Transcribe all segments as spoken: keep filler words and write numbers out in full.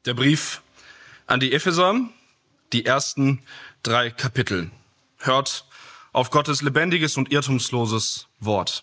Der Brief an die Epheser, die ersten drei Kapitel. Hört auf Gottes lebendiges und irrtumsloses Wort.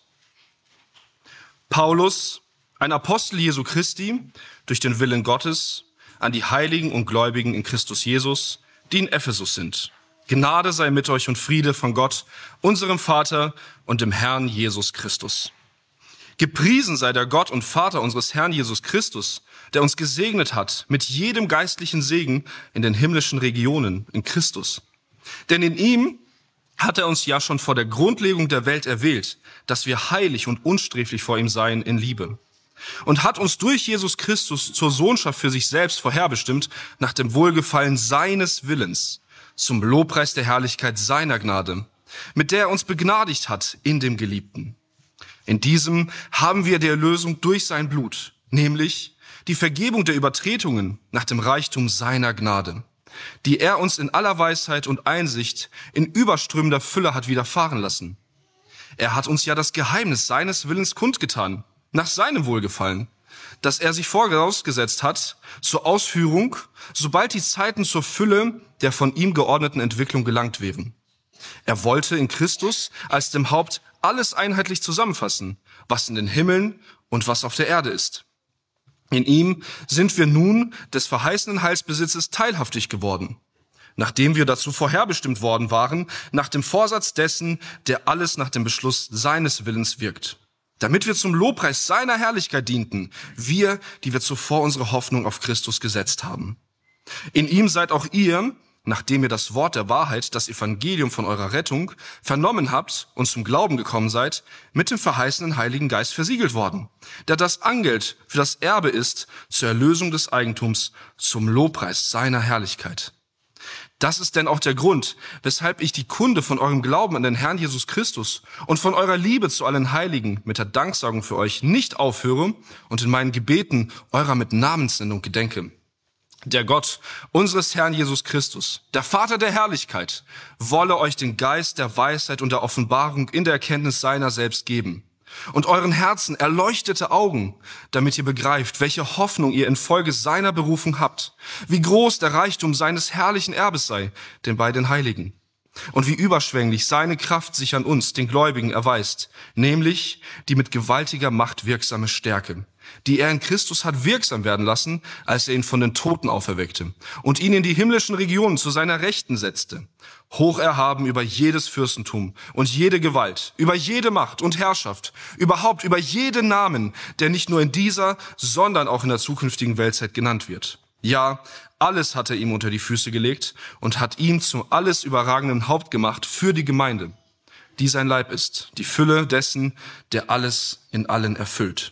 Paulus, ein Apostel Jesu Christi, durch den Willen Gottes, an die Heiligen und Gläubigen in Christus Jesus, die in Ephesus sind. Gnade sei mit euch und Friede von Gott, unserem Vater und dem Herrn Jesus Christus. Gepriesen sei der Gott und Vater unseres Herrn Jesus Christus, der uns gesegnet hat mit jedem geistlichen Segen in den himmlischen Regionen in Christus. Denn in ihm hat er uns ja schon vor der Grundlegung der Welt erwählt, dass wir heilig und unsträflich vor ihm seien in Liebe. Und hat uns durch Jesus Christus zur Sohnschaft für sich selbst vorherbestimmt, nach dem Wohlgefallen seines Willens, zum Lobpreis der Herrlichkeit seiner Gnade, mit der er uns begnadigt hat in dem Geliebten. In diesem haben wir die Erlösung durch sein Blut, nämlich die Vergebung der Übertretungen nach dem Reichtum seiner Gnade, die er uns in aller Weisheit und Einsicht in überströmender Fülle hat widerfahren lassen. Er hat uns ja das Geheimnis seines Willens kundgetan, nach seinem Wohlgefallen, das er sich vorausgesetzt hat zur Ausführung, sobald die Zeiten zur Fülle der von ihm geordneten Entwicklung gelangt wären. Er wollte in Christus als dem Haupt alles einheitlich zusammenfassen, was in den Himmeln und was auf der Erde ist. In ihm sind wir nun des verheißenen Heilsbesitzes teilhaftig geworden, nachdem wir dazu vorherbestimmt worden waren, nach dem Vorsatz dessen, der alles nach dem Beschluss seines Willens wirkt, damit wir zum Lobpreis seiner Herrlichkeit dienten, wir, die wir zuvor unsere Hoffnung auf Christus gesetzt haben. In ihm seid auch ihr, nachdem ihr das Wort der Wahrheit, das Evangelium von eurer Rettung, vernommen habt und zum Glauben gekommen seid, mit dem verheißenen Heiligen Geist versiegelt worden, der das Angeld für das Erbe ist zur Erlösung des Eigentums, zum Lobpreis seiner Herrlichkeit. Das ist denn auch der Grund, weshalb ich die Kunde von eurem Glauben an den Herrn Jesus Christus und von eurer Liebe zu allen Heiligen mit der Danksagung für euch nicht aufhöre und in meinen Gebeten eurer mit Namensnennung gedenke. Der Gott unseres Herrn Jesus Christus, der Vater der Herrlichkeit, wolle euch den Geist der Weisheit und der Offenbarung in der Erkenntnis seiner selbst geben und euren Herzen erleuchtete Augen, damit ihr begreift, welche Hoffnung ihr infolge seiner Berufung habt, wie groß der Reichtum seines herrlichen Erbes sei, den bei den Heiligen, und wie überschwänglich seine Kraft sich an uns, den Gläubigen, erweist, nämlich die mit gewaltiger Macht wirksame Stärke, die er in Christus hat wirksam werden lassen, als er ihn von den Toten auferweckte und ihn in die himmlischen Regionen zu seiner Rechten setzte, hoch erhaben über jedes Fürstentum und jede Gewalt, über jede Macht und Herrschaft, überhaupt über jeden Namen, der nicht nur in dieser, sondern auch in der zukünftigen Weltzeit genannt wird. Ja, alles hat er ihm unter die Füße gelegt und hat ihn zum alles überragenden Haupt gemacht für die Gemeinde, die sein Leib ist, die Fülle dessen, der alles in allen erfüllt.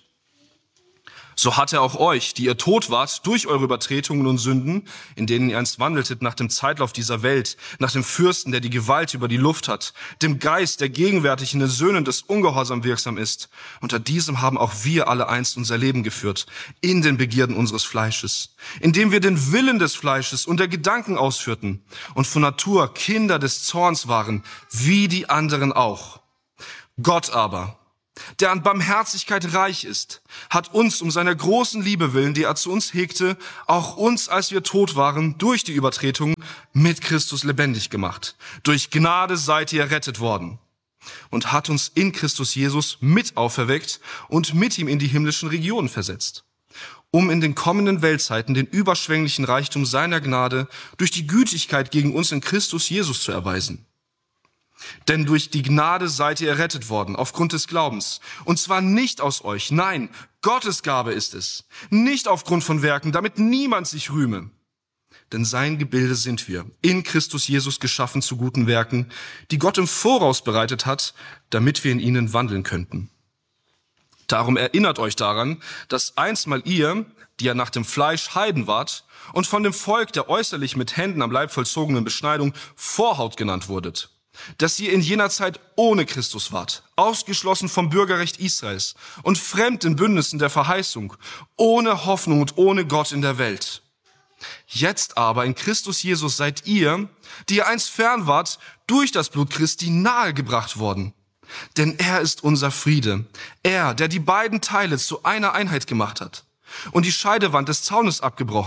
So hat er auch euch, die ihr tot wart, durch eure Übertretungen und Sünden, in denen ihr einst wandeltet nach dem Zeitlauf dieser Welt, nach dem Fürsten, der die Gewalt über die Luft hat, dem Geist, der gegenwärtig in den Söhnen des Ungehorsams wirksam ist. Unter diesem haben auch wir alle einst unser Leben geführt, in den Begierden unseres Fleisches, indem wir den Willen des Fleisches und der Gedanken ausführten und von Natur Kinder des Zorns waren, wie die anderen auch. Gott aber, der an Barmherzigkeit reich ist, hat uns um seiner großen Liebe willen, die er zu uns hegte, auch uns, als wir tot waren, durch die Übertretung mit Christus lebendig gemacht. Durch Gnade seid ihr errettet worden und hat uns in Christus Jesus mit auferweckt und mit ihm in die himmlischen Regionen versetzt, um in den kommenden Weltzeiten den überschwänglichen Reichtum seiner Gnade durch die Gütigkeit gegen uns in Christus Jesus zu erweisen. Denn durch die Gnade seid ihr errettet worden, aufgrund des Glaubens. Und zwar nicht aus euch, nein, Gottes Gabe ist es. Nicht aufgrund von Werken, damit niemand sich rühme. Denn sein Gebilde sind wir, in Christus Jesus geschaffen zu guten Werken, die Gott im Voraus bereitet hat, damit wir in ihnen wandeln könnten. Darum erinnert euch daran, dass einstmal ihr, die ja nach dem Fleisch Heiden wart, und von dem Volk der äußerlich mit Händen am Leib vollzogenen Beschneidung Vorhaut genannt wurdet, dass ihr in jener Zeit ohne Christus wart, ausgeschlossen vom Bürgerrecht Israels und fremd in Bündnissen der Verheißung, ohne Hoffnung und ohne Gott in der Welt. Jetzt aber in Christus Jesus seid ihr, die ihr einst fern wart, durch das Blut Christi nahegebracht worden. Denn er ist unser Friede, er, der die beiden Teile zu einer Einheit gemacht hat und die Scheidewand des Zaunes abgebrochen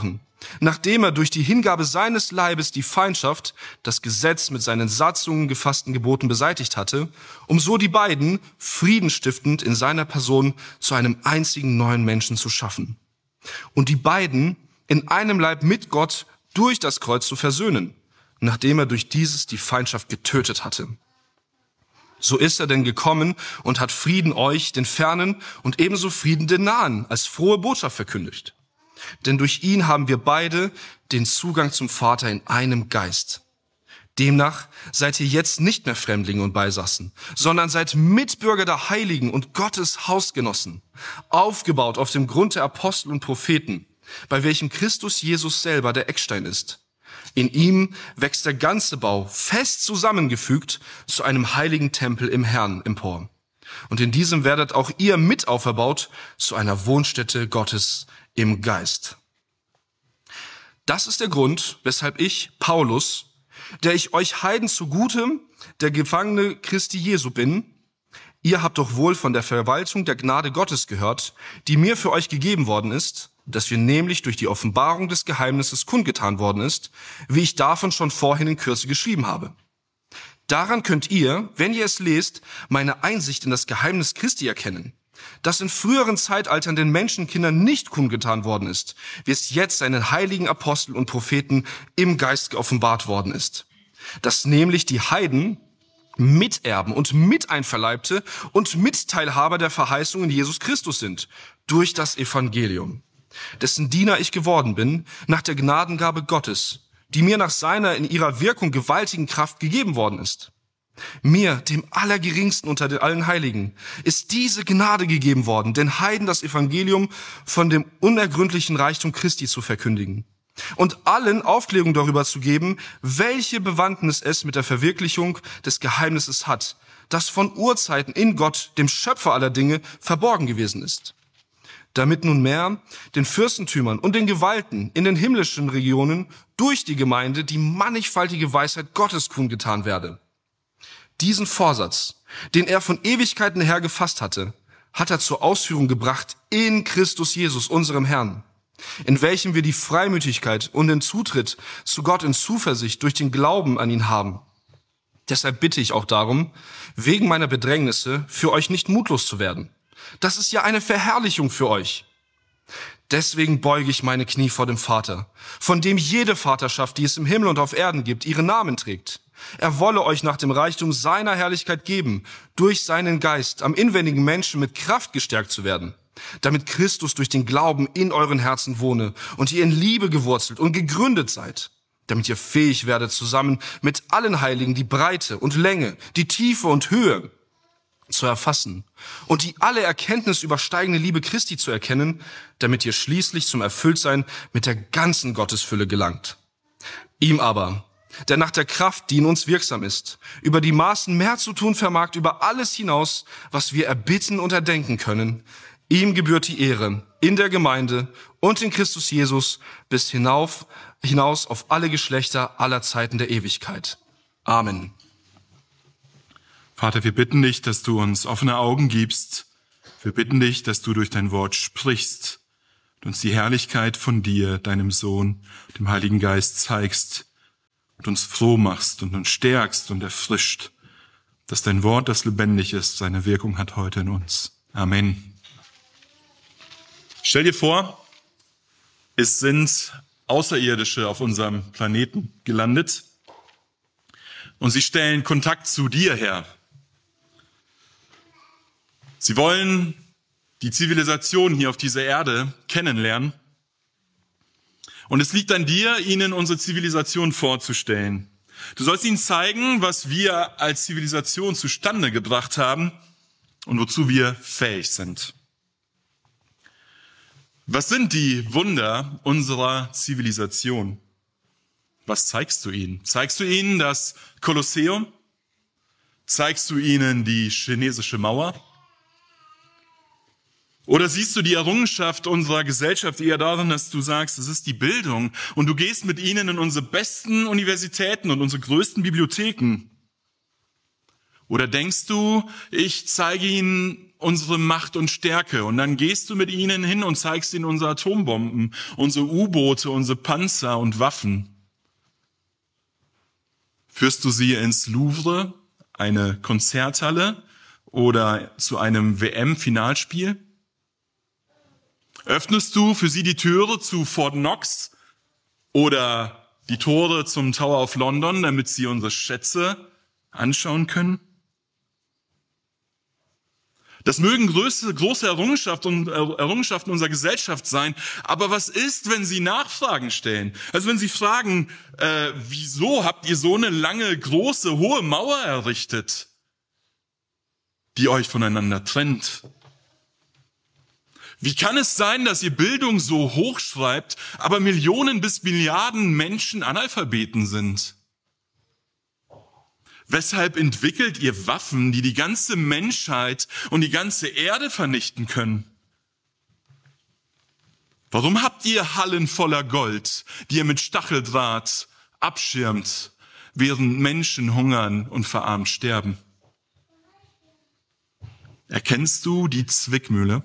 nachdem er durch die Hingabe seines Leibes die Feindschaft, das Gesetz mit seinen Satzungen gefassten Geboten beseitigt hatte, um so die beiden friedenstiftend in seiner Person zu einem einzigen neuen Menschen zu schaffen. Und die beiden in einem Leib mit Gott durch das Kreuz zu versöhnen, nachdem er durch dieses die Feindschaft getötet hatte. So ist er denn gekommen und hat Frieden euch, den Fernen, und ebenso Frieden den Nahen, als frohe Botschaft verkündigt. Denn durch ihn haben wir beide den Zugang zum Vater in einem Geist. Demnach seid ihr jetzt nicht mehr Fremdlinge und Beisassen, sondern seid Mitbürger der Heiligen und Gottes Hausgenossen, aufgebaut auf dem Grund der Apostel und Propheten, bei welchem Christus Jesus selber der Eckstein ist. In ihm wächst der ganze Bau, fest zusammengefügt, zu einem heiligen Tempel im Herrn empor. Und in diesem werdet auch ihr mit auferbaut zu einer Wohnstätte Gottes im Geist. Das ist der Grund, weshalb ich, Paulus, der ich euch Heiden zugute, der Gefangene Christi Jesu bin, ihr habt doch wohl von der Verwaltung der Gnade Gottes gehört, die mir für euch gegeben worden ist, dass wir nämlich durch die Offenbarung des Geheimnisses kundgetan worden ist, wie ich davon schon vorhin in Kürze geschrieben habe. Daran könnt ihr, wenn ihr es lest, meine Einsicht in das Geheimnis Christi erkennen, das in früheren Zeitaltern den Menschenkindern nicht kundgetan worden ist, wie es jetzt seinen heiligen Aposteln und Propheten im Geist geoffenbart worden ist. Dass nämlich die Heiden Miterben und Miteinverleibte und Mitteilhaber der Verheißung in Jesus Christus sind, durch das Evangelium, dessen Diener ich geworden bin, nach der Gnadengabe Gottes, die mir nach seiner in ihrer Wirkung gewaltigen Kraft gegeben worden ist. Mir, dem Allergeringsten unter den allen Heiligen, ist diese Gnade gegeben worden, den Heiden das Evangelium von dem unergründlichen Reichtum Christi zu verkündigen und allen Aufklärung darüber zu geben, welche Bewandtnis es mit der Verwirklichung des Geheimnisses hat, das von Urzeiten in Gott, dem Schöpfer aller Dinge, verborgen gewesen ist, damit nunmehr den Fürstentümern und den Gewalten in den himmlischen Regionen durch die Gemeinde die mannigfaltige Weisheit Gottes kundgetan werde. Diesen Vorsatz, den er von Ewigkeiten her gefasst hatte, hat er zur Ausführung gebracht in Christus Jesus, unserem Herrn, in welchem wir die Freimütigkeit und den Zutritt zu Gott in Zuversicht durch den Glauben an ihn haben. Deshalb bitte ich auch darum, wegen meiner Bedrängnisse für euch nicht mutlos zu werden. Das ist ja eine Verherrlichung für euch. Deswegen beuge ich meine Knie vor dem Vater, von dem jede Vaterschaft, die es im Himmel und auf Erden gibt, ihren Namen trägt. Er wolle euch nach dem Reichtum seiner Herrlichkeit geben, durch seinen Geist am inwendigen Menschen mit Kraft gestärkt zu werden, damit Christus durch den Glauben in euren Herzen wohne und ihr in Liebe gewurzelt und gegründet seid, damit ihr fähig werdet, zusammen mit allen Heiligen die Breite und Länge, die Tiefe und Höhe zu erfassen und die alle Erkenntnis übersteigende Liebe Christi zu erkennen, damit ihr schließlich zum Erfülltsein mit der ganzen Gottesfülle gelangt. Ihm aber, der nach der Kraft, die in uns wirksam ist, über die Maßen mehr zu tun vermag, über alles hinaus, was wir erbitten und erdenken können, ihm gebührt die Ehre in der Gemeinde und in Christus Jesus bis hinauf, hinaus auf alle Geschlechter aller Zeiten der Ewigkeit. Amen. Vater, wir bitten dich, dass du uns offene Augen gibst. Wir bitten dich, dass du durch dein Wort sprichst und uns die Herrlichkeit von dir, deinem Sohn, dem Heiligen Geist zeigst und uns froh machst und uns stärkst und erfrischt, dass dein Wort, das lebendig ist, seine Wirkung hat heute in uns. Amen. Stell dir vor, es sind Außerirdische auf unserem Planeten gelandet und sie stellen Kontakt zu dir her. Sie wollen die Zivilisation hier auf dieser Erde kennenlernen. Und es liegt an dir, ihnen unsere Zivilisation vorzustellen. Du sollst ihnen zeigen, was wir als Zivilisation zustande gebracht haben und wozu wir fähig sind. Was sind die Wunder unserer Zivilisation? Was zeigst du ihnen? Zeigst du ihnen das Kolosseum? Zeigst du ihnen die chinesische Mauer? Oder siehst du die Errungenschaft unserer Gesellschaft eher darin, dass du sagst, es ist die Bildung und du gehst mit ihnen in unsere besten Universitäten und unsere größten Bibliotheken Oder denkst du, ich zeige ihnen unsere Macht und Stärke und dann gehst du mit ihnen hin und zeigst ihnen unsere Atombomben, unsere U-Boote, unsere Panzer und Waffen? Führst du sie ins Louvre, eine Konzerthalle oder zu einem W M-Finalspiel? Öffnest du für sie die Türe zu Fort Knox oder die Tore zum Tower of London, damit sie unsere Schätze anschauen können? Das mögen große, große Errungenschaften, Errungenschaften unserer Gesellschaft sein, aber was ist, wenn sie Nachfragen stellen? Also wenn sie fragen, äh, wieso habt ihr so eine lange, große, hohe Mauer errichtet, die euch voneinander trennt? Wie kann es sein, dass ihr Bildung so hoch schreibt, aber Millionen bis Milliarden Menschen Analphabeten sind? Weshalb entwickelt ihr Waffen, die die ganze Menschheit und die ganze Erde vernichten können? Warum habt ihr Hallen voller Gold, die ihr mit Stacheldraht abschirmt, während Menschen hungern und verarmt sterben? Erkennst du die Zwickmühle?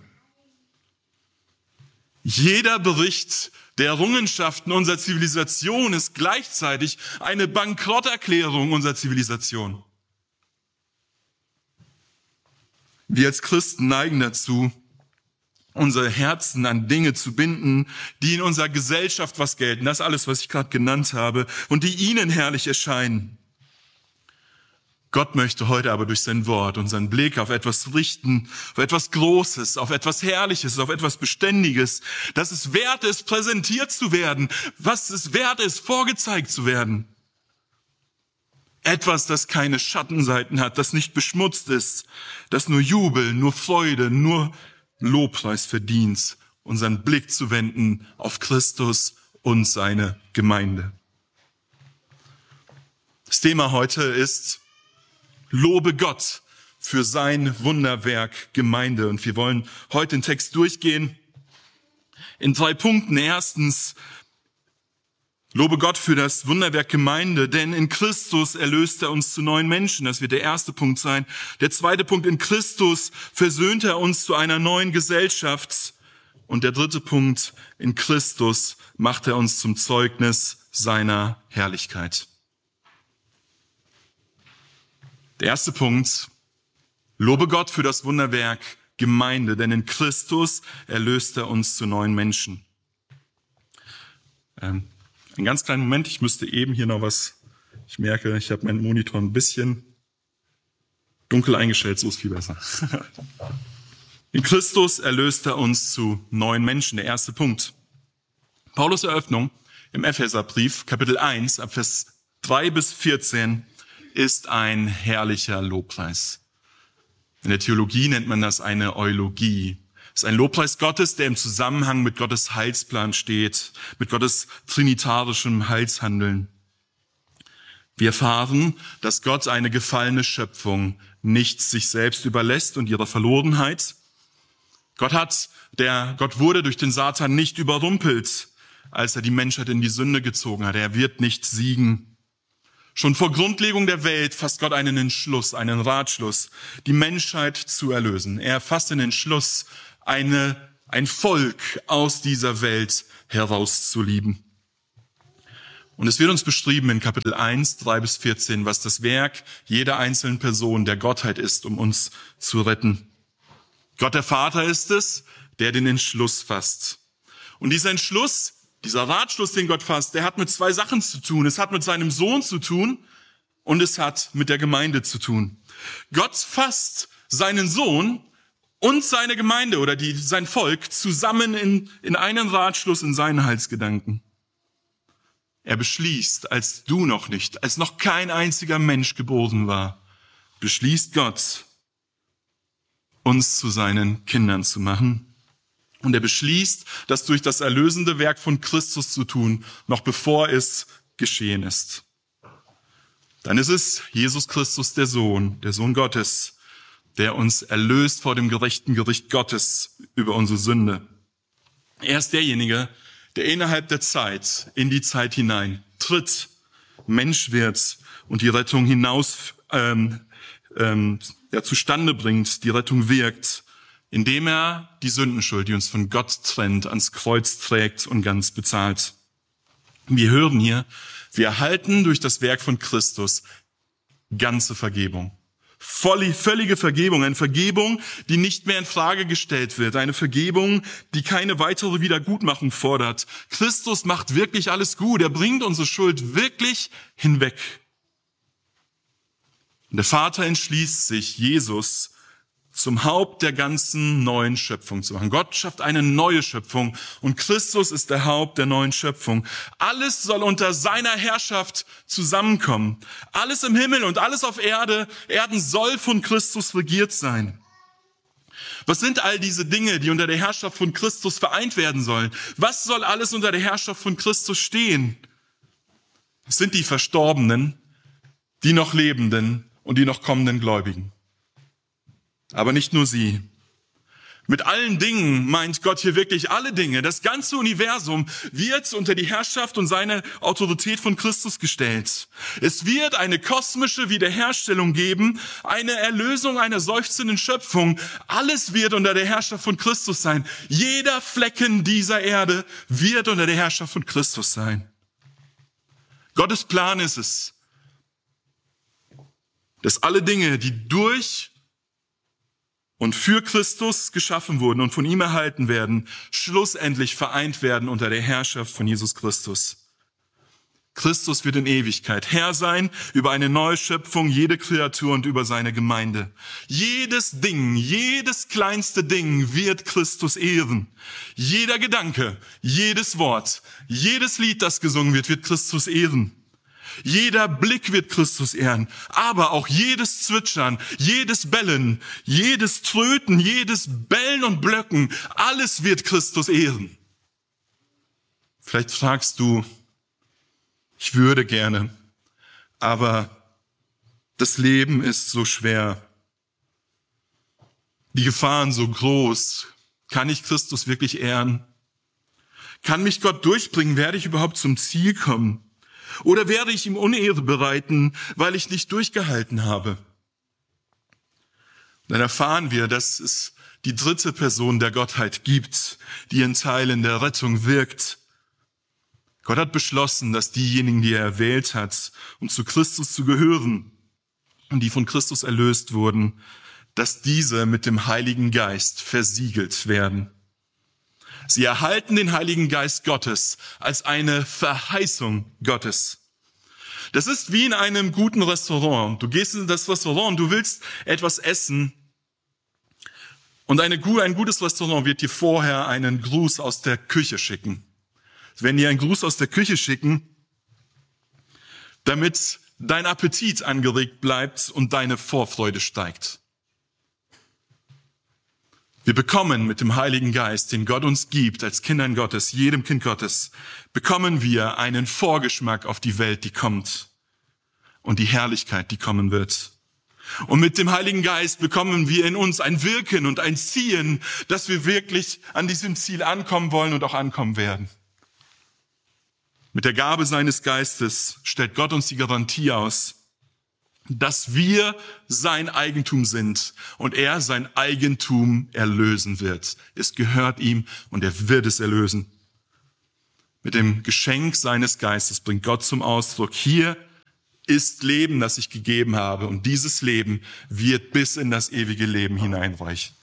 Jeder Bericht der Errungenschaften unserer Zivilisation ist gleichzeitig eine Bankrotterklärung unserer Zivilisation. Wir als Christen neigen dazu, unsere Herzen an Dinge zu binden, die in unserer Gesellschaft was gelten. Das ist alles, was ich gerade genannt habe, und die ihnen herrlich erscheinen. Gott möchte heute aber durch sein Wort unseren Blick auf etwas richten, auf etwas Großes, auf etwas Herrliches, auf etwas Beständiges, dass es wert ist, präsentiert zu werden, was es wert ist, vorgezeigt zu werden. Etwas, das keine Schattenseiten hat, das nicht beschmutzt ist, das nur Jubel, nur Freude, nur Lobpreis verdient, unseren Blick zu wenden auf Christus und seine Gemeinde. Das Thema heute ist: Lobe Gott für sein Wunderwerk Gemeinde. Und wir wollen heute den Text durchgehen in drei Punkten. Erstens, lobe Gott für das Wunderwerk Gemeinde, denn in Christus erlöst er uns zu neuen Menschen. Das wird der erste Punkt sein. Der zweite Punkt: in Christus versöhnt er uns zu einer neuen Gesellschaft. Und der dritte Punkt: in Christus macht er uns zum Zeugnis seiner Herrlichkeit. Der erste Punkt: Lobe Gott für das Wunderwerk Gemeinde, denn in Christus erlöst er uns zu neuen Menschen. Ähm, einen ganz kleinen Moment, ich müsste eben hier noch was, ich merke, ich habe meinen Monitor ein bisschen dunkel eingestellt, so ist viel besser. In Christus erlöst er uns zu neuen Menschen, der erste Punkt. Paulus' Eröffnung im Epheserbrief, Kapitel eins, ab Vers drei bis vierzehn, ist ein herrlicher Lobpreis. In der Theologie nennt man das eine Eulogie. Es ist ein Lobpreis Gottes, der im Zusammenhang mit Gottes Heilsplan steht, mit Gottes trinitarischem Heilshandeln. Wir erfahren, dass Gott eine gefallene Schöpfung nicht sich selbst überlässt und ihrer Verlorenheit. Gott hat, der, Gott wurde durch den Satan nicht überrumpelt, als er die Menschheit in die Sünde gezogen hat. Er wird nicht siegen. Schon vor Grundlegung der Welt fasst Gott einen Entschluss, einen Ratschluss, die Menschheit zu erlösen. Er fasst den Entschluss, eine, ein Volk aus dieser Welt herauszulieben. Und es wird uns beschrieben in Kapitel eins, drei bis vierzehn, was das Werk jeder einzelnen Person der Gottheit ist, um uns zu retten. Gott der Vater ist es, der den Entschluss fasst. Und dieser Entschluss, dieser Ratschluss, den Gott fasst, der hat mit zwei Sachen zu tun. Es hat mit seinem Sohn zu tun und es hat mit der Gemeinde zu tun. Gott fasst seinen Sohn und seine Gemeinde oder die, sein Volk zusammen in, in einen Ratschluss, in seinen Heilsgedanken. Er beschließt, als du noch nicht, als noch kein einziger Mensch geboren war, beschließt Gott, uns zu seinen Kindern zu machen. Und er beschließt, das durch das erlösende Werk von Christus zu tun, noch bevor es geschehen ist. Dann ist es Jesus Christus, der Sohn, der Sohn Gottes, der uns erlöst vor dem gerechten Gericht Gottes über unsere Sünde. Er ist derjenige, der innerhalb der Zeit, in die Zeit hinein, tritt, Mensch wird und die Rettung hinaus ähm, ähm, ja, zustande bringt, die Rettung wirkt, indem er die Sündenschuld, die uns von Gott trennt, ans Kreuz trägt und ganz bezahlt. Wir hören hier, wir erhalten durch das Werk von Christus ganze Vergebung. Volle, völlige Vergebung, eine Vergebung, die nicht mehr in Frage gestellt wird, eine Vergebung, die keine weitere Wiedergutmachung fordert. Christus macht wirklich alles gut, er bringt unsere Schuld wirklich hinweg. Und der Vater entschließt sich, Jesus zum Haupt der ganzen neuen Schöpfung zu machen. Gott schafft eine neue Schöpfung und Christus ist der Haupt der neuen Schöpfung. Alles soll unter seiner Herrschaft zusammenkommen. Alles im Himmel und alles auf Erde, Erden soll von Christus regiert sein. Was sind all diese Dinge, die unter der Herrschaft von Christus vereint werden sollen? Was soll alles unter der Herrschaft von Christus stehen? Es sind die Verstorbenen, die noch Lebenden und die noch kommenden Gläubigen. Aber nicht nur sie. Mit allen Dingen meint Gott hier wirklich alle Dinge. Das ganze Universum wird unter die Herrschaft und seine Autorität von Christus gestellt. Es wird eine kosmische Wiederherstellung geben, eine Erlösung einer seufzenden Schöpfung. Alles wird unter der Herrschaft von Christus sein. Jeder Flecken dieser Erde wird unter der Herrschaft von Christus sein. Gottes Plan ist es, dass alle Dinge, die durch und für Christus geschaffen wurden und von ihm erhalten werden, schlussendlich vereint werden unter der Herrschaft von Jesus Christus. Christus wird in Ewigkeit Herr sein über eine neue Schöpfung, jede Kreatur und über seine Gemeinde. Jedes Ding, jedes kleinste Ding wird Christus ehren. Jeder Gedanke, jedes Wort, jedes Lied, das gesungen wird, wird Christus ehren. Jeder Blick wird Christus ehren, aber auch jedes Zwitschern, jedes Bellen, jedes Tröten, jedes Bellen und Blöcken, alles wird Christus ehren. Vielleicht fragst du, ich würde gerne, aber das Leben ist so schwer, die Gefahren so groß. Kann ich Christus wirklich ehren? Kann mich Gott durchbringen? Werde ich überhaupt zum Ziel kommen? Oder werde ich ihm Unehre bereiten, weil ich nicht durchgehalten habe? Dann erfahren wir, dass es die dritte Person der Gottheit gibt, die in Teilen der Rettung wirkt. Gott hat beschlossen, dass diejenigen, die er erwählt hat, um zu Christus zu gehören und die von Christus erlöst wurden, dass diese mit dem Heiligen Geist versiegelt werden. Sie erhalten den Heiligen Geist Gottes als eine Verheißung Gottes. Das ist wie in einem guten Restaurant. Du gehst in das Restaurant und du willst etwas essen. Und eine, ein gutes Restaurant wird dir vorher einen Gruß aus der Küche schicken. Wenn die einen Gruß aus der Küche schicken, damit dein Appetit angeregt bleibt und deine Vorfreude steigt. Wir bekommen mit dem Heiligen Geist, den Gott uns gibt, als Kindern Gottes, jedem Kind Gottes, bekommen wir einen Vorgeschmack auf die Welt, die kommt und die Herrlichkeit, die kommen wird. Und mit dem Heiligen Geist bekommen wir in uns ein Wirken und ein Ziehen, dass wir wirklich an diesem Ziel ankommen wollen und auch ankommen werden. Mit der Gabe seines Geistes stellt Gott uns die Garantie aus, dass wir sein Eigentum sind und er sein Eigentum erlösen wird. Es gehört ihm und er wird es erlösen. Mit dem Geschenk seines Geistes bringt Gott zum Ausdruck, hier ist Leben, das ich gegeben habe und dieses Leben wird bis in das ewige Leben hineinreichen.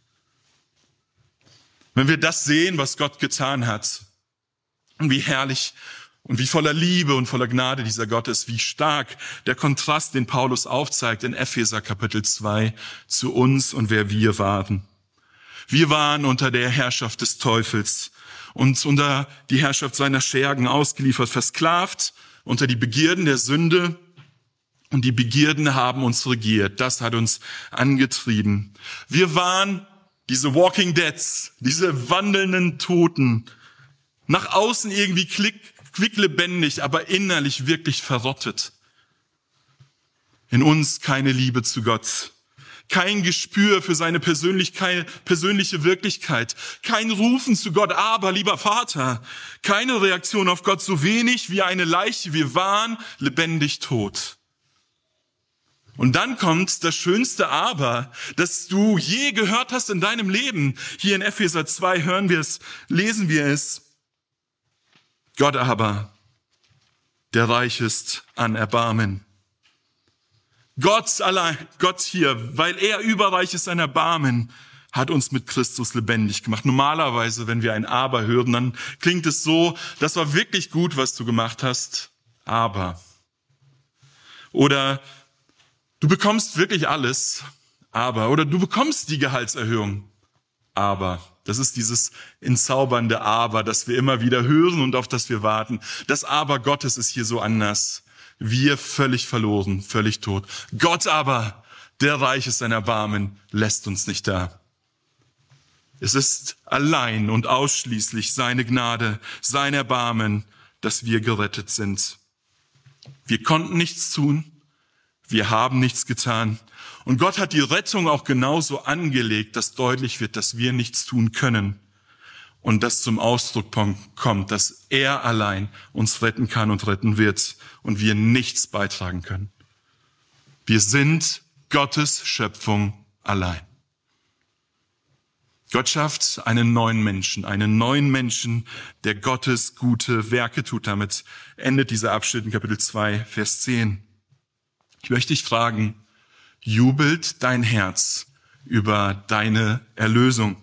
Wenn wir das sehen, was Gott getan hat und wie herrlich und wie voller Liebe und voller Gnade dieser Gott ist, wie stark der Kontrast, den Paulus aufzeigt in Epheser Kapitel zwei, zu uns und wer wir waren. Wir waren unter der Herrschaft des Teufels und unter die Herrschaft seiner Schergen ausgeliefert, versklavt unter die Begierden der Sünde. Und die Begierden haben uns regiert. Das hat uns angetrieben. Wir waren diese Walking Deads, diese wandelnden Toten, nach außen irgendwie klick, quicklebendig, aber innerlich wirklich verrottet. In uns keine Liebe zu Gott, kein Gespür für seine Persönlichkeit, persönliche Wirklichkeit, kein Rufen zu Gott, aber lieber Vater, keine Reaktion auf Gott, so wenig wie eine Leiche, wir waren lebendig tot. Und dann kommt das schönste Aber, das du je gehört hast in deinem Leben. Hier in Epheser zwei hören wir es, lesen wir es. Gott aber, der reich ist an Erbarmen. Gott allein, Gott hier, weil er überreich ist an Erbarmen, hat uns mit Christus lebendig gemacht. Normalerweise, wenn wir ein Aber hören, dann klingt es so, das war wirklich gut, was du gemacht hast, aber. Oder du bekommst wirklich alles, aber. Oder du bekommst die Gehaltserhöhung, aber. Das ist dieses entzaubernde Aber, das wir immer wieder hören und auf das wir warten. Das Aber Gottes ist hier so anders. Wir völlig verloren, völlig tot. Gott aber, der reich ist an Erbarmen, lässt uns nicht da. Es ist allein und ausschließlich seine Gnade, sein Erbarmen, dass wir gerettet sind. Wir konnten nichts tun, wir haben nichts getan. Und Gott hat die Rettung auch genauso angelegt, dass deutlich wird, dass wir nichts tun können. Und das zum Ausdruck kommt, dass er allein uns retten kann und retten wird und wir nichts beitragen können. Wir sind Gottes Schöpfung allein. Gott schafft einen neuen Menschen, einen neuen Menschen, der Gottes gute Werke tut. Damit endet dieser Abschnitt in Kapitel zwei, Vers zehn. Ich möchte dich fragen, jubelt dein Herz über deine Erlösung?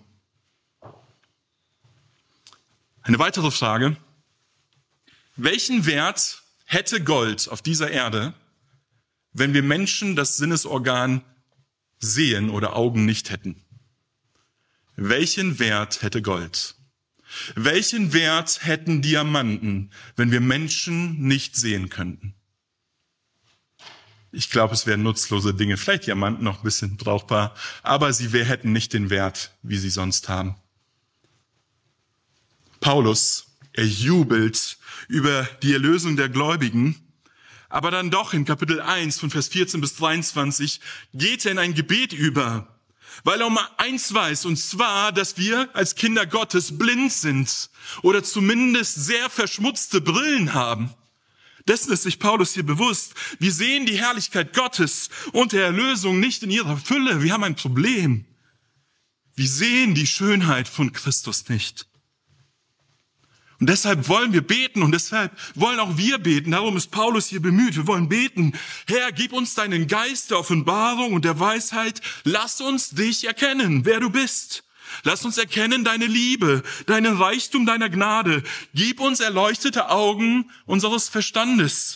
Eine weitere Frage. Welchen Wert hätte Gold auf dieser Erde, wenn wir Menschen das Sinnesorgan sehen oder Augen nicht hätten? Welchen Wert hätte Gold? Welchen Wert hätten Diamanten, wenn wir Menschen nicht sehen könnten? Ich glaube, es wären nutzlose Dinge, vielleicht Diamanten noch ein bisschen brauchbar, aber sie hätten nicht den Wert, wie sie sonst haben. Paulus, er jubelt über die Erlösung der Gläubigen, aber dann doch in Kapitel eins von Vers vierzehn bis dreiundzwanzig geht er in ein Gebet über, weil er um eins weiß, und zwar, dass wir als Kinder Gottes blind sind oder zumindest sehr verschmutzte Brillen haben. Dessen ist sich Paulus hier bewusst. Wir sehen die Herrlichkeit Gottes und der Erlösung nicht in ihrer Fülle. Wir haben ein Problem. Wir sehen die Schönheit von Christus nicht. Und deshalb wollen wir beten und deshalb wollen auch wir beten. Darum ist Paulus hier bemüht. Wir wollen beten. Herr, gib uns deinen Geist der Offenbarung und der Weisheit. Lass uns dich erkennen, wer du bist. Lass uns erkennen deine Liebe, deinen Reichtum deiner Gnade. Gib uns erleuchtete Augen unseres Verstandes.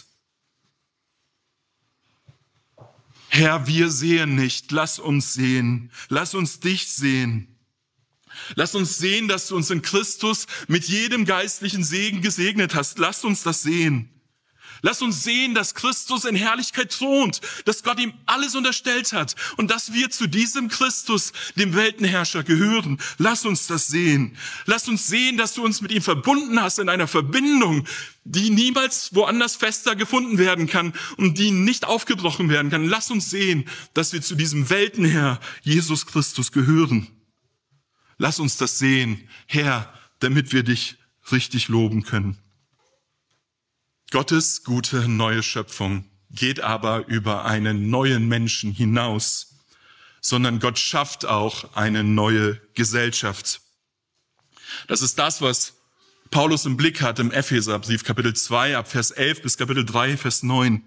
Herr, wir sehen nicht. Lass uns sehen. Lass uns dich sehen. Lass uns sehen, dass du uns in Christus mit jedem geistlichen Segen gesegnet hast. Lass uns das sehen. Lass uns sehen, dass Christus in Herrlichkeit thront, dass Gott ihm alles unterstellt hat und dass wir zu diesem Christus, dem Weltenherrscher, gehören. Lass uns das sehen. Lass uns sehen, dass du uns mit ihm verbunden hast in einer Verbindung, die niemals woanders fester gefunden werden kann und die nicht aufgebrochen werden kann. Lass uns sehen, dass wir zu diesem Weltenherr, Jesus Christus, gehören. Lass uns das sehen, Herr, damit wir dich richtig loben können. Gottes gute neue Schöpfung geht aber über einen neuen Menschen hinaus, sondern Gott schafft auch eine neue Gesellschaft. Das ist das, was Paulus im Blick hat im Epheserbrief, Kapitel zwei, ab Vers elf bis Kapitel drei, Vers neun.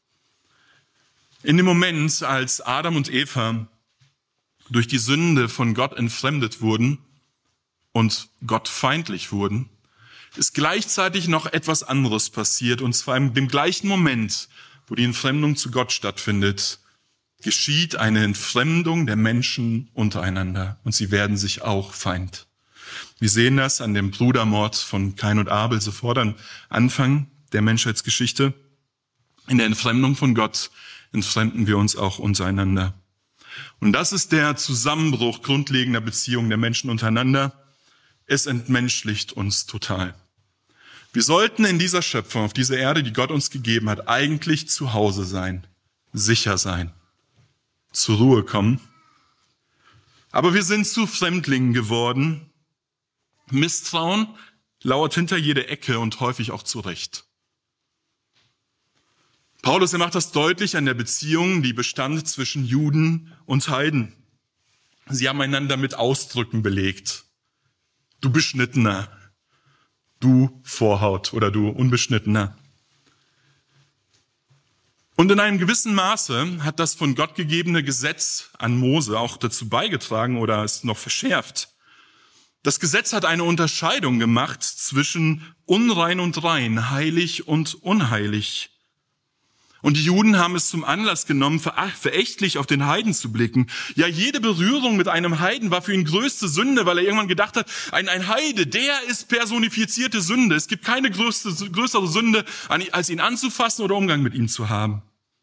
In dem Moment, als Adam und Eva durch die Sünde von Gott entfremdet wurden und Gott feindlich wurden, ist gleichzeitig noch etwas anderes passiert, und zwar in dem gleichen Moment, wo die Entfremdung zu Gott stattfindet, geschieht eine Entfremdung der Menschen untereinander und sie werden sich auch Feind. Wir sehen das an dem Brudermord von Kain und Abel sofort am Anfang der Menschheitsgeschichte. In der Entfremdung von Gott entfremden wir uns auch untereinander. Und das ist der Zusammenbruch grundlegender Beziehungen der Menschen untereinander. Es entmenschlicht uns total. Wir sollten in dieser Schöpfung, auf dieser Erde, die Gott uns gegeben hat, eigentlich zu Hause sein, sicher sein, zur Ruhe kommen. Aber wir sind zu Fremdlingen geworden. Misstrauen lauert hinter jeder Ecke und häufig auch zu Recht. Paulus, er macht das deutlich an der Beziehung, die bestand zwischen Juden und Heiden. Sie haben einander mit Ausdrücken belegt. Du Beschnittener, du Vorhaut oder du Unbeschnittener. Und in einem gewissen Maße hat das von Gott gegebene Gesetz an Mose auch dazu beigetragen oder es noch verschärft. Das Gesetz hat eine Unterscheidung gemacht zwischen unrein und rein, heilig und unheilig. Und die Juden haben es zum Anlass genommen, verächtlich auf den Heiden zu blicken. Ja, jede Berührung mit einem Heiden war für ihn größte Sünde, weil er irgendwann gedacht hat, ein, ein Heide, der ist personifizierte Sünde. Es gibt keine größte, größere Sünde, als ihn anzufassen oder Umgang mit ihm zu haben.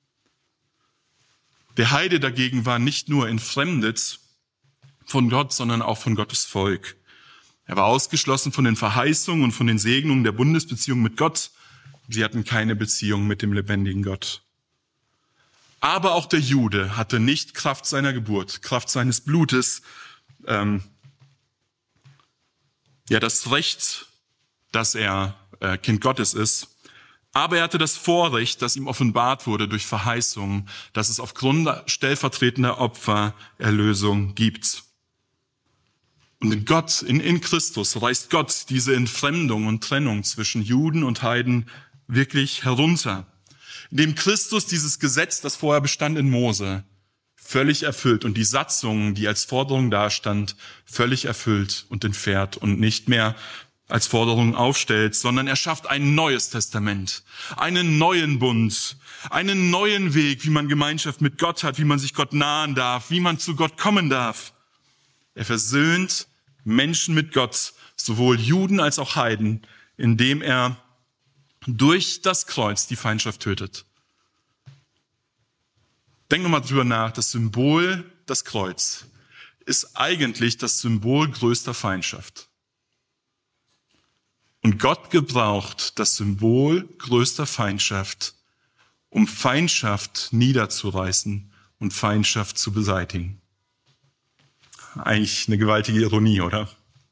Der Heide dagegen war nicht nur entfremdet von Gott, sondern auch von Gottes Volk. Er war ausgeschlossen von den Verheißungen und von den Segnungen der Bundesbeziehung mit Gott. Sie hatten keine Beziehung mit dem lebendigen Gott. Aber auch der Jude hatte nicht Kraft seiner Geburt, Kraft seines Blutes, ähm, ja das Recht, dass er äh, Kind Gottes ist. Aber er hatte das Vorrecht, das ihm offenbart wurde durch Verheißungen, dass es aufgrund stellvertretender Opfer Erlösung gibt. Und in Gott, in, in Christus reißt Gott diese Entfremdung und Trennung zwischen Juden und Heiden wirklich herunter. Indem Christus dieses Gesetz, das vorher bestand in Mose, völlig erfüllt und die Satzung, die als Forderung dastand, völlig erfüllt und entfährt und nicht mehr als Forderung aufstellt, sondern er schafft ein neues Testament, einen neuen Bund, einen neuen Weg, wie man Gemeinschaft mit Gott hat, wie man sich Gott nahen darf, wie man zu Gott kommen darf. Er versöhnt Menschen mit Gott, sowohl Juden als auch Heiden, indem er durch das Kreuz die Feindschaft tötet. Denk nochmal drüber nach, das Symbol, das Kreuz, ist eigentlich das Symbol größter Feindschaft. Und Gott gebraucht das Symbol größter Feindschaft, um Feindschaft niederzureißen und Feindschaft zu beseitigen. Eigentlich eine gewaltige Ironie, oder?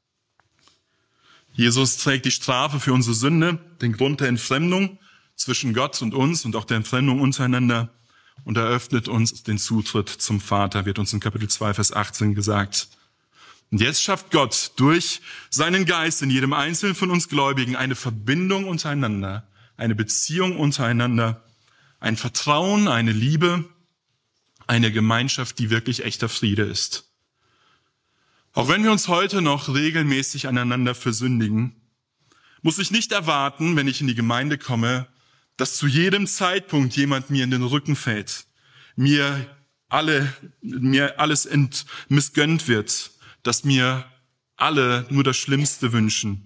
Jesus trägt die Strafe für unsere Sünde, den Grund der Entfremdung zwischen Gott und uns und auch der Entfremdung untereinander und eröffnet uns den Zutritt zum Vater, wird uns in Kapitel zwei, Vers achtzehn gesagt. Und jetzt schafft Gott durch seinen Geist in jedem Einzelnen von uns Gläubigen eine Verbindung untereinander, eine Beziehung untereinander, ein Vertrauen, eine Liebe, eine Gemeinschaft, die wirklich echter Friede ist. Auch wenn wir uns heute noch regelmäßig aneinander versündigen, muss ich nicht erwarten, wenn ich in die Gemeinde komme, dass zu jedem Zeitpunkt jemand mir in den Rücken fällt, mir alle, mir alles ent, missgönnt wird, dass mir alle nur das Schlimmste wünschen.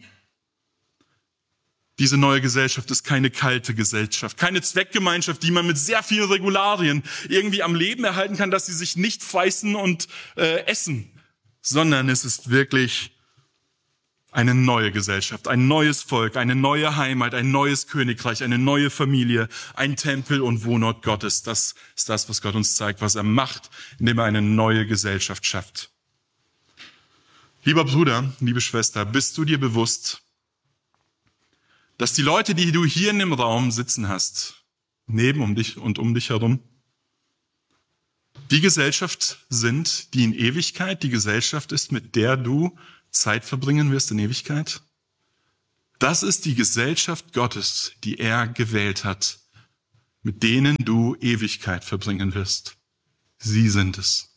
Diese neue Gesellschaft ist keine kalte Gesellschaft, keine Zweckgemeinschaft, die man mit sehr vielen Regularien irgendwie am Leben erhalten kann, dass sie sich nicht feißen und äh, essen, sondern es ist wirklich eine neue Gesellschaft, ein neues Volk, eine neue Heimat, ein neues Königreich, eine neue Familie, ein Tempel und Wohnort Gottes. Das ist das, was Gott uns zeigt, was er macht, indem er eine neue Gesellschaft schafft. Lieber Bruder, liebe Schwester, bist du dir bewusst, dass die Leute, die du hier in dem Raum sitzen hast, neben um dich und um dich herum, die Gesellschaft sind, die in Ewigkeit die Gesellschaft ist, mit der du Zeit verbringen wirst in Ewigkeit? Das ist die Gesellschaft Gottes, die er gewählt hat, mit denen du Ewigkeit verbringen wirst. Sie sind es.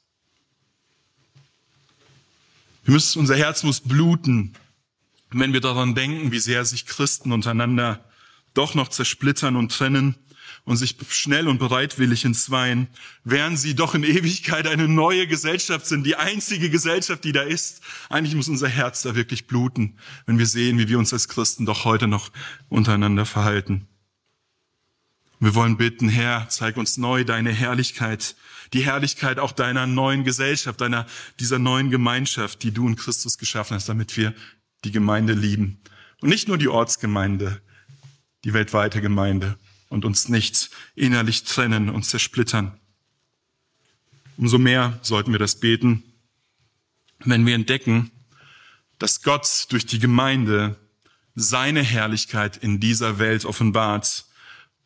Wir müssen, unser Herz muss bluten, wenn wir daran denken, wie sehr sich Christen untereinander doch noch zersplittern und trennen und sich schnell und bereitwillig entzweien, während sie doch in Ewigkeit eine neue Gesellschaft sind, die einzige Gesellschaft, die da ist. Eigentlich muss unser Herz da wirklich bluten, wenn wir sehen, wie wir uns als Christen doch heute noch untereinander verhalten. Wir wollen bitten, Herr, zeig uns neu deine Herrlichkeit, die Herrlichkeit auch deiner neuen Gesellschaft, deiner, dieser neuen Gemeinschaft, die du in Christus geschaffen hast, damit wir die Gemeinde lieben. Und nicht nur die Ortsgemeinde, die weltweite Gemeinde, und uns nicht innerlich trennen und zersplittern. Umso mehr sollten wir das beten, wenn wir entdecken, dass Gott durch die Gemeinde seine Herrlichkeit in dieser Welt offenbart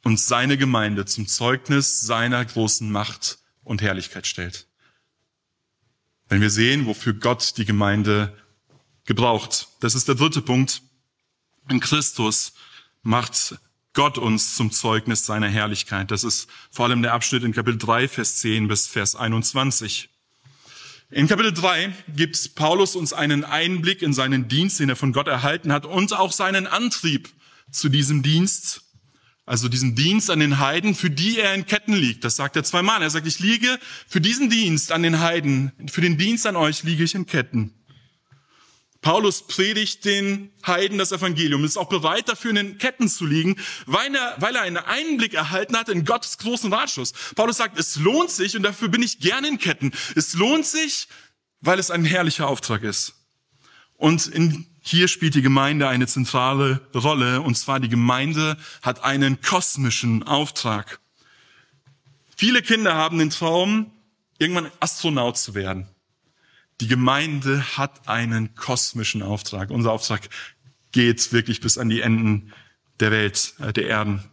und seine Gemeinde zum Zeugnis seiner großen Macht und Herrlichkeit stellt. Wenn wir sehen, wofür Gott die Gemeinde gebraucht. Das ist der dritte Punkt. In Christus macht Gott uns zum Zeugnis seiner Herrlichkeit. Das ist vor allem der Abschnitt in Kapitel drei, Vers zehn bis Vers einundzwanzig. In Kapitel drei gibt Paulus uns einen Einblick in seinen Dienst, den er von Gott erhalten hat, und auch seinen Antrieb zu diesem Dienst, also diesem Dienst an den Heiden, für die er in Ketten liegt. Das sagt er zweimal. Er sagt, ich liege für diesen Dienst an den Heiden, für den Dienst an euch liege ich in Ketten. Paulus predigt den Heiden das Evangelium, ist auch bereit dafür, in den Ketten zu liegen, weil er, weil er einen Einblick erhalten hat in Gottes großen Ratschluss. Paulus sagt, es lohnt sich und dafür bin ich gerne in Ketten. Es lohnt sich, weil es ein herrlicher Auftrag ist. Und in, hier spielt die Gemeinde eine zentrale Rolle, und zwar die Gemeinde hat einen kosmischen Auftrag. Viele Kinder haben den Traum, irgendwann Astronaut zu werden. Die Gemeinde hat einen kosmischen Auftrag. Unser Auftrag geht wirklich bis an die Enden der Welt, äh, der Erden.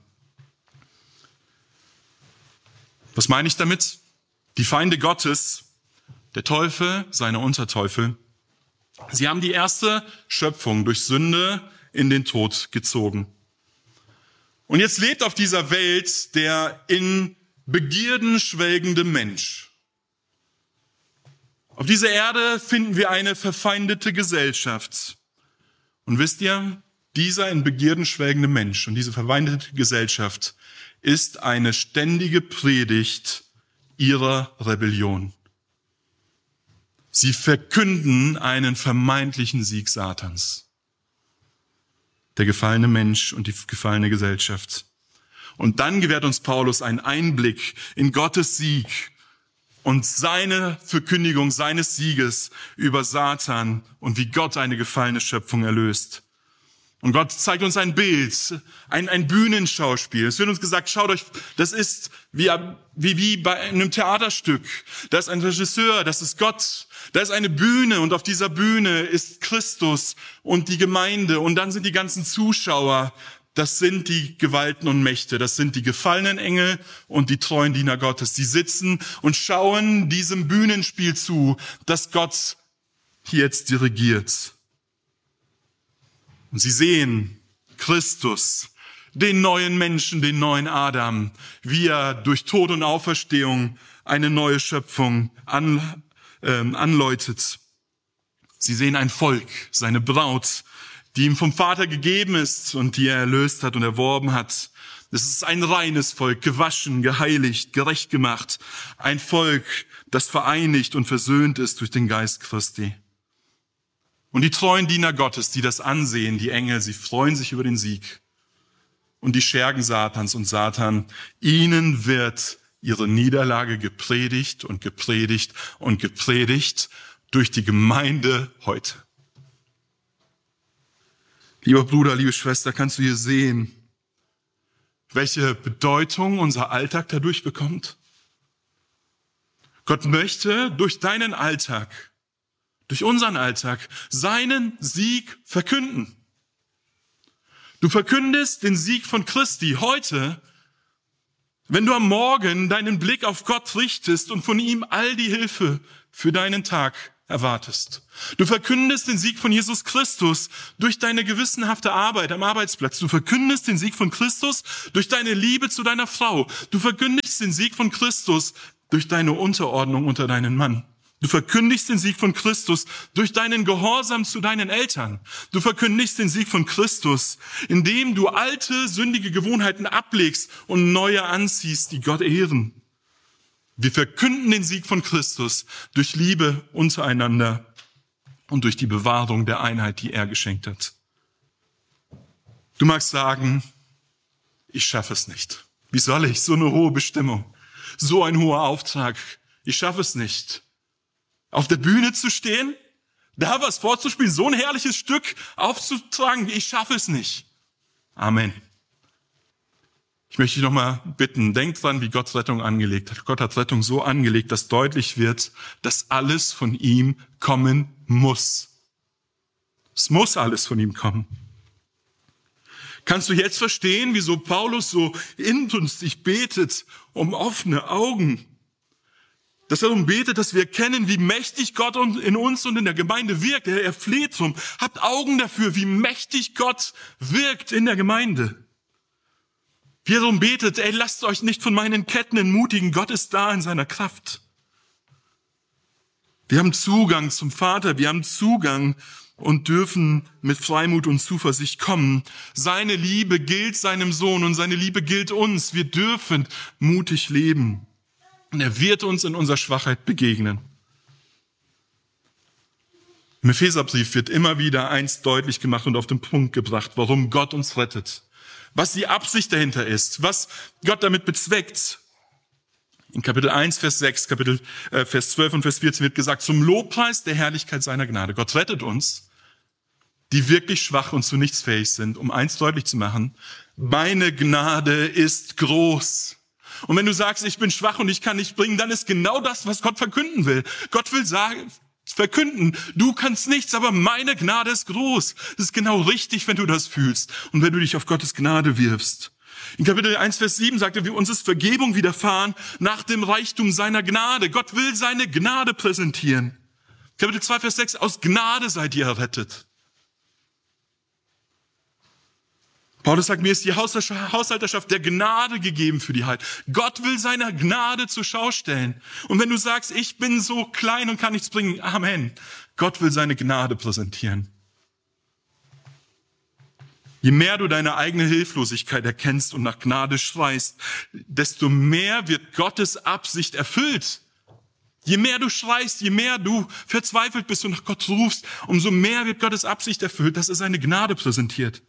Was meine ich damit? Die Feinde Gottes, der Teufel, seine Unterteufel, sie haben die erste Schöpfung durch Sünde in den Tod gezogen. Und jetzt lebt auf dieser Welt der in Begierden schwelgende Mensch. Auf dieser Erde finden wir eine verfeindete Gesellschaft. Und wisst ihr, dieser in Begierden schwelgende Mensch und diese verfeindete Gesellschaft ist eine ständige Predigt ihrer Rebellion. Sie verkünden einen vermeintlichen Sieg Satans. Der gefallene Mensch und die gefallene Gesellschaft. Und dann gewährt uns Paulus einen Einblick in Gottes Sieg und seine Verkündigung seines Sieges über Satan und wie Gott eine gefallene Schöpfung erlöst. Und Gott zeigt uns ein Bild, ein, ein Bühnenschauspiel. Es wird uns gesagt, schaut euch, das ist wie, wie, wie bei einem Theaterstück. Da ist ein Regisseur, das ist Gott. Da ist eine Bühne und auf dieser Bühne ist Christus und die Gemeinde. Und dann sind die ganzen Zuschauer. Das sind die Gewalten und Mächte, das sind die gefallenen Engel und die treuen Diener Gottes. Die sitzen und schauen diesem Bühnenspiel zu, das Gott hier jetzt dirigiert. Und sie sehen Christus, den neuen Menschen, den neuen Adam, wie er durch Tod und Auferstehung eine neue Schöpfung an, äh, anläutet. Sie sehen ein Volk, seine Braut, die ihm vom Vater gegeben ist und die er erlöst hat und erworben hat. Es ist ein reines Volk, gewaschen, geheiligt, gerecht gemacht. Ein Volk, das vereinigt und versöhnt ist durch den Geist Christi. Und die treuen Diener Gottes, die das ansehen, die Engel, sie freuen sich über den Sieg. Und die Schergen Satans und Satan, ihnen wird ihre Niederlage gepredigt und gepredigt und gepredigt durch die Gemeinde heute. Lieber Bruder, liebe Schwester, kannst du hier sehen, welche Bedeutung unser Alltag dadurch bekommt? Gott möchte durch deinen Alltag, durch unseren Alltag, seinen Sieg verkünden. Du verkündest den Sieg von Christi heute, wenn du am Morgen deinen Blick auf Gott richtest und von ihm all die Hilfe für deinen Tag erwartest. Du verkündest den Sieg von Jesus Christus durch deine gewissenhafte Arbeit am Arbeitsplatz. Du verkündest den Sieg von Christus durch deine Liebe zu deiner Frau. Du verkündigst den Sieg von Christus durch deine Unterordnung unter deinen Mann. Du verkündigst den Sieg von Christus durch deinen Gehorsam zu deinen Eltern. Du verkündigst den Sieg von Christus, indem du alte, sündige Gewohnheiten ablegst und neue anziehst, die Gott ehren. Wir verkünden den Sieg von Christus durch Liebe untereinander und durch die Bewahrung der Einheit, die er geschenkt hat. Du magst sagen, ich schaffe es nicht. Wie soll ich? So eine hohe Bestimmung, so ein hoher Auftrag. Ich schaffe es nicht. Auf der Bühne zu stehen, da was vorzuspielen, so ein herrliches Stück aufzutragen, ich schaffe es nicht. Amen. Ich möchte dich nochmal bitten, denk dran, wie Gott Rettung angelegt hat. Gott hat Rettung so angelegt, dass deutlich wird, dass alles von ihm kommen muss. Es muss alles von ihm kommen. Kannst du jetzt verstehen, wieso Paulus so inbrünstig betet um offene Augen? Dass er darum betet, dass wir erkennen, wie mächtig Gott in uns und in der Gemeinde wirkt. Er fleht darum, habt Augen dafür, wie mächtig Gott wirkt in der Gemeinde. Wie er darum betet, ey, lasst euch nicht von meinen Ketten entmutigen, Gott ist da in seiner Kraft. Wir haben Zugang zum Vater, wir haben Zugang und dürfen mit Freimut und Zuversicht kommen. Seine Liebe gilt seinem Sohn und seine Liebe gilt uns. Wir dürfen mutig leben. Und er wird uns in unserer Schwachheit begegnen. Im Epheserbrief wird immer wieder eins deutlich gemacht und auf den Punkt gebracht, warum Gott uns rettet. Was die Absicht dahinter ist, was Gott damit bezweckt. In Kapitel eins, Vers sechs, Kapitel äh, Vers zwölf und Vers vierzehn wird gesagt, zum Lobpreis der Herrlichkeit seiner Gnade. Gott rettet uns, die wirklich schwach und zu nichts fähig sind, um eins deutlich zu machen, meine Gnade ist groß. Und wenn du sagst, ich bin schwach und ich kann nicht bringen, dann ist genau das, was Gott verkünden will. Gott will sagen, verkünden, du kannst nichts, aber meine Gnade ist groß. Das ist genau richtig, wenn du das fühlst und wenn du dich auf Gottes Gnade wirfst. In Kapitel eins, Vers sieben sagt er, wie uns ist Vergebung widerfahren nach dem Reichtum seiner Gnade. Gott will seine Gnade präsentieren. Kapitel zwei, Vers sechs, aus Gnade seid ihr errettet. Paulus sagt, mir ist die Haushalterschaft der Gnade gegeben für die Heil. Gott will seine Gnade zur Schau stellen. Und wenn du sagst, ich bin so klein und kann nichts bringen, Amen. Gott will seine Gnade präsentieren. Je mehr du deine eigene Hilflosigkeit erkennst und nach Gnade schreist, desto mehr wird Gottes Absicht erfüllt. Je mehr du schreist, je mehr du verzweifelt bist und nach Gott rufst, umso mehr wird Gottes Absicht erfüllt, dass er seine Gnade präsentiert.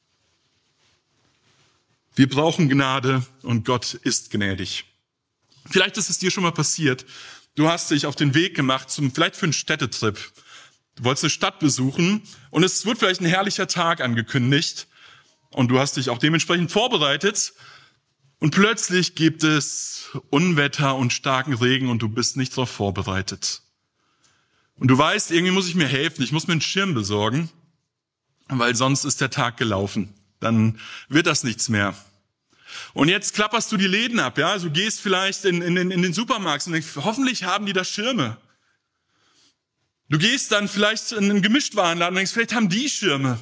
Wir brauchen Gnade und Gott ist gnädig. Vielleicht ist es dir schon mal passiert, du hast dich auf den Weg gemacht, zum, vielleicht für einen Städtetrip. Du wolltest eine Stadt besuchen und es wird vielleicht ein herrlicher Tag angekündigt und du hast dich auch dementsprechend vorbereitet und plötzlich gibt es Unwetter und starken Regen und du bist nicht darauf vorbereitet. Und du weißt, irgendwie muss ich mir helfen, ich muss mir einen Schirm besorgen, weil sonst ist der Tag gelaufen. Dann wird das nichts mehr. Und jetzt klapperst du die Läden ab, ja? Also du gehst vielleicht in, in, in den Supermarkt und denkst, hoffentlich haben die da Schirme. Du gehst dann vielleicht in einen Gemischtwarenladen und denkst, vielleicht haben die Schirme.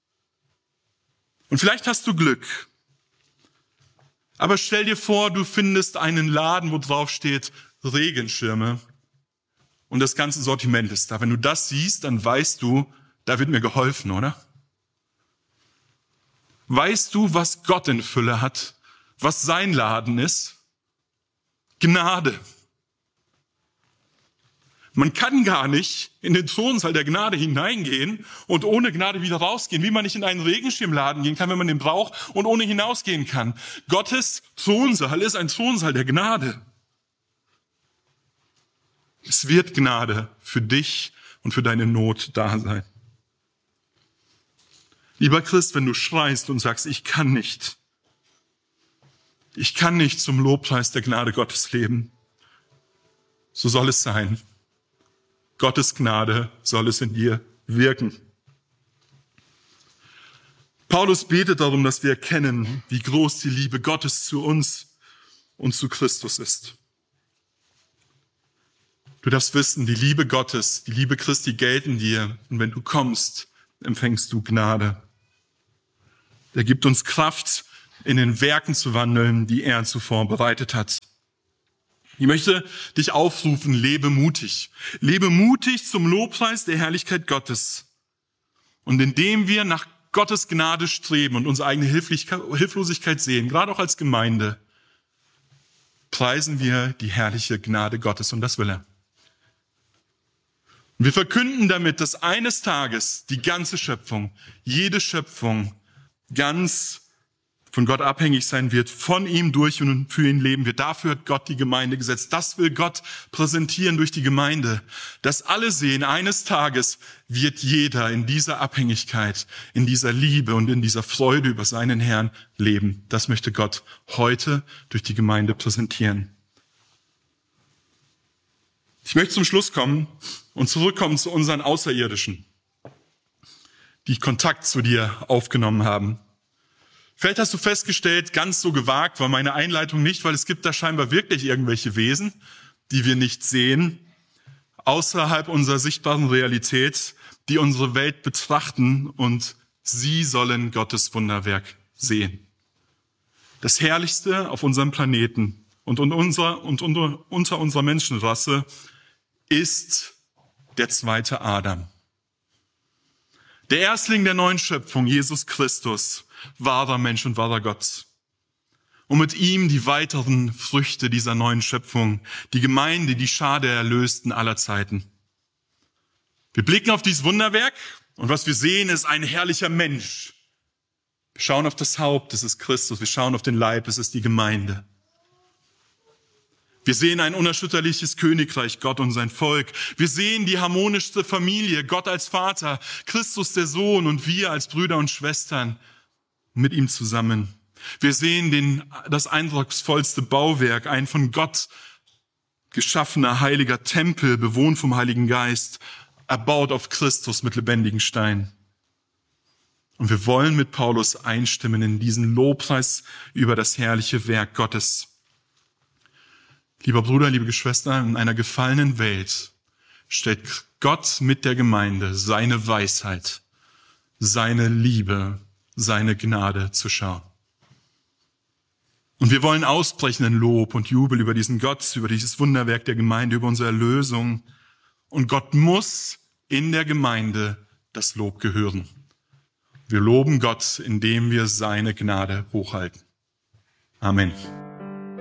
Und vielleicht hast du Glück. Aber stell dir vor, du findest einen Laden, wo drauf steht Regenschirme. Und das ganze Sortiment ist da. Wenn du das siehst, dann weißt du, da wird mir geholfen, oder? Weißt du, was Gott in Fülle hat? Was sein Laden ist? Gnade. Man kann gar nicht in den Thronsaal der Gnade hineingehen und ohne Gnade wieder rausgehen, wie man nicht in einen Regenschirmladen gehen kann, wenn man den braucht und ohne hinausgehen kann. Gottes Thronsaal ist ein Thronsaal der Gnade. Es wird Gnade für dich und für deine Not da sein. Lieber Christ, wenn du schreist und sagst, ich kann nicht, ich kann nicht zum Lobpreis der Gnade Gottes leben, so soll es sein. Gottes Gnade soll es in dir wirken. Paulus betet darum, dass wir erkennen, wie groß die Liebe Gottes zu uns und zu Christus ist. Du darfst wissen, die Liebe Gottes, die Liebe Christi gelten dir. Und wenn du kommst, empfängst du Gnade. Er gibt uns Kraft, in den Werken zu wandeln, die er zuvor bereitet hat. Ich möchte dich aufrufen, lebe mutig. Lebe mutig zum Lobpreis der Herrlichkeit Gottes. Und indem wir nach Gottes Gnade streben und unsere eigene Hilflosigkeit sehen, gerade auch als Gemeinde, preisen wir die herrliche Gnade Gottes und das will er. Und wir verkünden damit, dass eines Tages die ganze Schöpfung, jede Schöpfung ganz von Gott abhängig sein wird, von ihm durch und für ihn leben wird. Dafür hat Gott die Gemeinde gesetzt. Das will Gott präsentieren durch die Gemeinde. Dass alle sehen, eines Tages wird jeder in dieser Abhängigkeit, in dieser Liebe und in dieser Freude über seinen Herrn leben. Das möchte Gott heute durch die Gemeinde präsentieren. Ich möchte zum Schluss kommen und zurückkommen zu unseren Außerirdischen, die Kontakt zu dir aufgenommen haben. Vielleicht hast du festgestellt, ganz so gewagt war meine Einleitung nicht, weil es gibt da scheinbar wirklich irgendwelche Wesen, die wir nicht sehen, außerhalb unserer sichtbaren Realität, die unsere Welt betrachten und sie sollen Gottes Wunderwerk sehen. Das Herrlichste auf unserem Planeten und, unser, und unter, unter unserer Menschenrasse ist der zweite Adam. Der Erstling der neuen Schöpfung, Jesus Christus, wahrer Mensch und wahrer Gott. Und mit ihm die weiteren Früchte dieser neuen Schöpfung, die Gemeinde, die Schar der Erlösten aller Zeiten. Wir blicken auf dieses Wunderwerk und was wir sehen, ist ein herrlicher Mensch. Wir schauen auf das Haupt, das ist Christus. Wir schauen auf den Leib, das ist die Gemeinde. Wir sehen ein unerschütterliches Königreich, Gott und sein Volk. Wir sehen die harmonischste Familie, Gott als Vater, Christus der Sohn und wir als Brüder und Schwestern mit ihm zusammen. Wir sehen den, das eindrucksvollste Bauwerk, ein von Gott geschaffener heiliger Tempel, bewohnt vom Heiligen Geist, erbaut auf Christus mit lebendigen Steinen. Und wir wollen mit Paulus einstimmen in diesen Lobpreis über das herrliche Werk Gottes. Lieber Bruder, liebe Geschwister, in einer gefallenen Welt stellt Gott mit der Gemeinde seine Weisheit, seine Liebe, seine Gnade zur Schau. Und wir wollen ausbrechen in Lob und Jubel über diesen Gott, über dieses Wunderwerk der Gemeinde, über unsere Erlösung. Und Gott muss in der Gemeinde das Lob gehören. Wir loben Gott, indem wir seine Gnade hochhalten. Amen.